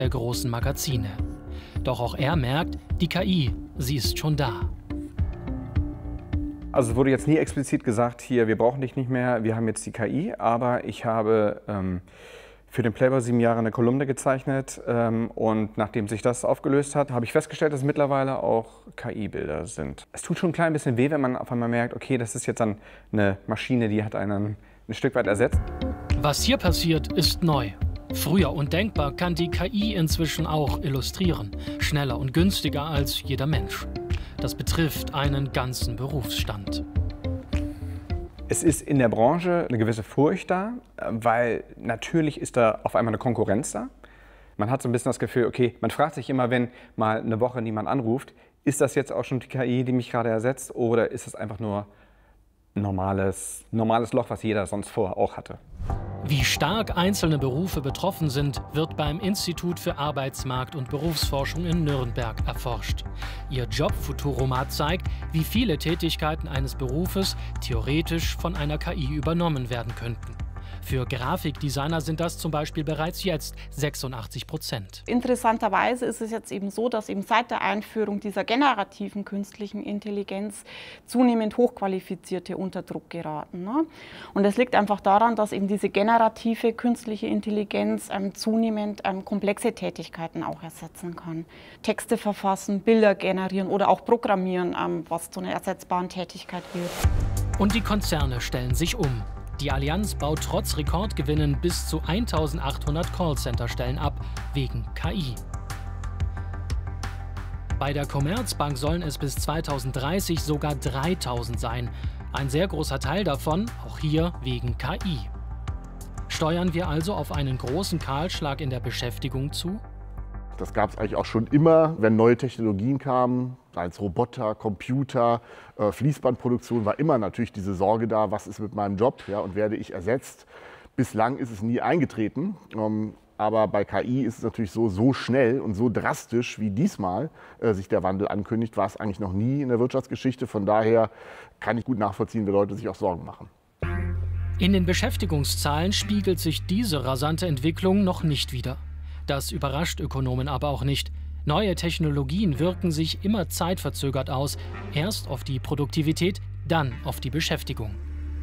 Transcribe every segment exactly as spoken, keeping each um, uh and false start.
der großen Magazine. Doch auch er merkt, die K I, sie ist schon da. Also es wurde jetzt nie explizit gesagt, hier, wir brauchen dich nicht mehr, wir haben jetzt die K I, aber ich habe ähm, für den Playboy sieben Jahre eine Kolumne gezeichnet ähm, und nachdem sich das aufgelöst hat, habe ich festgestellt, dass mittlerweile auch K I-Bilder sind. Es tut schon ein klein bisschen weh, wenn man auf einmal merkt, okay, das ist jetzt dann eine Maschine, die hat einen ein Stück weit ersetzt. Was hier passiert, ist neu. Früher undenkbar kann die K I inzwischen auch illustrieren, schneller und günstiger als jeder Mensch. Das betrifft einen ganzen Berufsstand. Es ist in der Branche eine gewisse Furcht da, weil natürlich ist da auf einmal eine Konkurrenz da. Man hat so ein bisschen das Gefühl, okay, man fragt sich immer, wenn mal eine Woche niemand anruft, ist das jetzt auch schon die K I, die mich gerade ersetzt, oder ist es einfach nur ein normales, normales Loch, was jeder sonst vorher auch hatte? Wie stark einzelne Berufe betroffen sind, wird beim Institut für Arbeitsmarkt- und Berufsforschung in Nürnberg erforscht. Ihr Jobfuturomat zeigt, wie viele Tätigkeiten eines Berufes theoretisch von einer K I übernommen werden könnten. Für Grafikdesigner sind das zum Beispiel bereits jetzt sechsundachtzig Prozent. Interessanterweise ist es jetzt eben so, dass eben seit der Einführung dieser generativen künstlichen Intelligenz zunehmend Hochqualifizierte unter Druck geraten. Ne? Und das liegt einfach daran, dass eben diese generative künstliche Intelligenz ähm, zunehmend ähm, komplexe Tätigkeiten auch ersetzen kann. Texte verfassen, Bilder generieren oder auch programmieren, ähm, was zu einer ersetzbaren Tätigkeit wird. Und die Konzerne stellen sich um. Die Allianz baut trotz Rekordgewinnen bis zu eintausendachthundert Callcenter-Stellen ab, wegen K I. Bei der Commerzbank sollen es bis zweitausenddreißig sogar dreitausend sein. Ein sehr großer Teil davon, auch hier, wegen K I. Steuern wir also auf einen großen Kahlschlag in der Beschäftigung zu? Das gab es eigentlich auch schon immer, wenn neue Technologien kamen, als Roboter, Computer, äh, Fließbandproduktion, war immer natürlich diese Sorge da, was ist mit meinem Job, ja, und werde ich ersetzt. Bislang ist es nie eingetreten, ähm, aber bei K I ist es natürlich so, so schnell und so drastisch, wie diesmal äh, sich der Wandel ankündigt, war es eigentlich noch nie in der Wirtschaftsgeschichte. Von daher kann ich gut nachvollziehen, wie Leute sich auch Sorgen machen. In den Beschäftigungszahlen spiegelt sich diese rasante Entwicklung noch nicht wider. Das überrascht Ökonomen aber auch nicht. Neue Technologien wirken sich immer zeitverzögert aus. Erst auf die Produktivität, dann auf die Beschäftigung.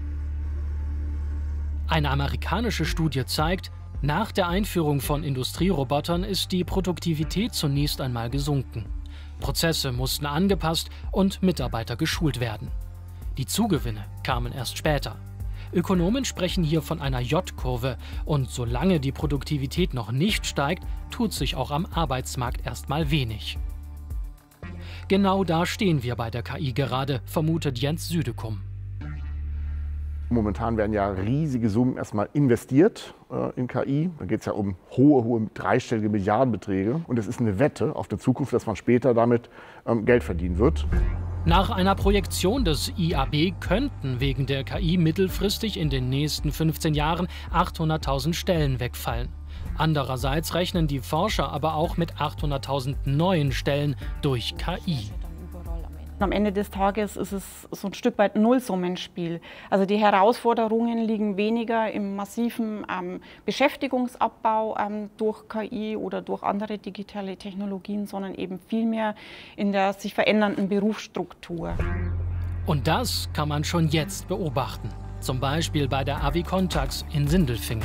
Eine amerikanische Studie zeigt, nach der Einführung von Industrierobotern ist die Produktivität zunächst einmal gesunken. Prozesse mussten angepasst und Mitarbeiter geschult werden. Die Zugewinne kamen erst später. Ökonomen sprechen hier von einer J-Kurve und solange die Produktivität noch nicht steigt, tut sich auch am Arbeitsmarkt erstmal wenig. Genau da stehen wir bei der K I gerade, vermutet Jens Südekum. Momentan werden ja riesige Summen erstmal investiert äh, in K I. Da geht es ja um hohe, hohe dreistellige Milliardenbeträge. Und es ist eine Wette auf die Zukunft, dass man später damit ähm, Geld verdienen wird. Nach einer Projektion des I A B könnten wegen der K I mittelfristig in den nächsten fünfzehn Jahren achthunderttausend Stellen wegfallen. Andererseits rechnen die Forscher aber auch mit achthunderttausend neuen Stellen durch K I. Am Ende des Tages ist es so ein Stück weit ein Nullsummenspiel. Also die Herausforderungen liegen weniger im massiven ähm, Beschäftigungsabbau ähm, durch K I oder durch andere digitale Technologien, sondern eben vielmehr in der sich verändernden Berufsstruktur. Und das kann man schon jetzt beobachten. Zum Beispiel bei der Avicontax in Sindelfingen.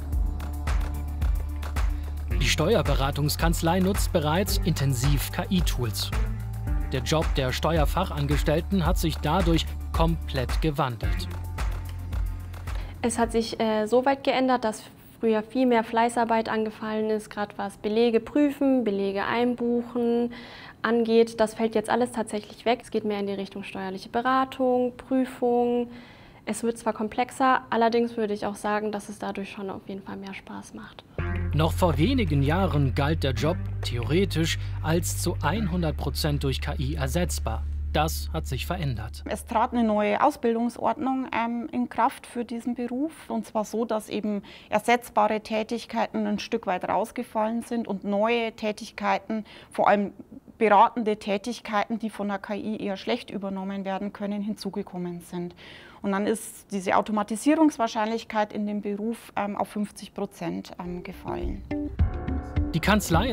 Die Steuerberatungskanzlei nutzt bereits intensiv K I-Tools. Der Job der Steuerfachangestellten hat sich dadurch komplett gewandelt. Es hat sich äh, so weit geändert, dass früher viel mehr Fleißarbeit angefallen ist, gerade was Belege prüfen, Belege einbuchen angeht. Das fällt jetzt alles tatsächlich weg. Es geht mehr in die Richtung steuerliche Beratung, Prüfung. Es wird zwar komplexer, allerdings würde ich auch sagen, dass es dadurch schon auf jeden Fall mehr Spaß macht. Noch vor wenigen Jahren galt der Job theoretisch als zu hundert Prozent durch K I ersetzbar. Das hat sich verändert. Es trat eine neue Ausbildungsordnung ähm, in Kraft für diesen Beruf. Und zwar so, dass eben ersetzbare Tätigkeiten ein Stück weit rausgefallen sind und neue Tätigkeiten, vor allem beratende Tätigkeiten, die von der K I eher schlecht übernommen werden können, hinzugekommen sind. Und dann ist diese Automatisierungswahrscheinlichkeit in dem Beruf ähm, auf fünfzig Prozent ähm, gefallen. Die Kanzlei